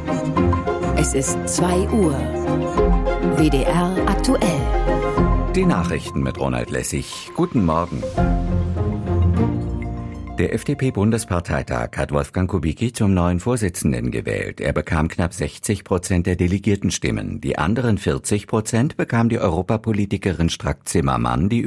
Es ist 2 Uhr. WDR aktuell. Die Nachrichten mit Ronald Lessig. Guten Morgen. Der FDP-Bundesparteitag hat Wolfgang Kubicki zum neuen Vorsitzenden gewählt. Er bekam knapp 60% der Delegiertenstimmen. Die anderen 40% bekam die Europapolitikerin Strack-Zimmermann, die